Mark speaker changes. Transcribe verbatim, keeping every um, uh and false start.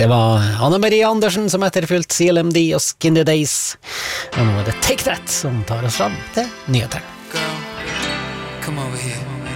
Speaker 1: Det var Anne-Marie Andersen som etterfylt C L M D og Skin the Days. Og nå er det Take That som tar oss fram til nyhetene.
Speaker 2: Girl, come over here.